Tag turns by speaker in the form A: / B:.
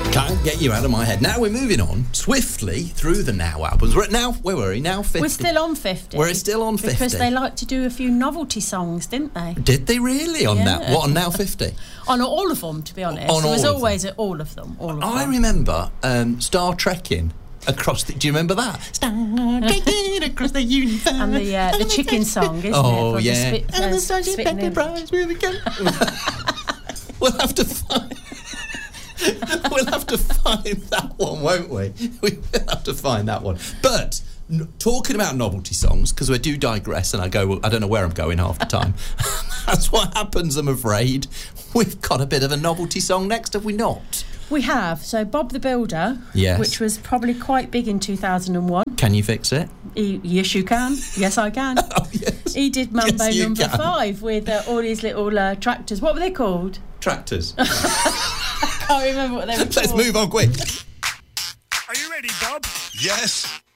A: Can't get you out of my head. Now we're moving on swiftly through the Now albums. We're at now, where were we? Now 50.
B: We're still on 50.
A: We're still on 50.
B: Because they like to do a few novelty songs, didn't they?
A: Did they really on that? What, on Now 50?
B: On all of them, to be honest.
A: On
B: it was
A: all of
B: always at all of them.
A: I remember Star Trekking across the... Do you remember that? Star Trekking across the universe.
B: And the chicken song, isn't it?
A: Oh,
B: For
A: yeah.
B: and the
A: Sergeant Pepper Prize will again. We'll have to find... We'll have to find that one, won't we? We'll have to find that one. But talking about novelty songs, because we do digress, and I don't know where I'm going half the time. That's what happens, I'm afraid. We've got a bit of a novelty song next, have we not?
B: We have. So Bob the Builder,
A: yes,
B: which was probably quite big in 2001.
A: Can you fix it?
B: Yes, you can. Yes, I can.
A: Oh, yes.
B: He did Mambo
A: Yes,
B: number 5 with all these little tractors. What were they called?
A: Tractors.
B: I can't remember what they were called.
A: Let's move on quick.
C: Are you ready, Bob?
D: Yes.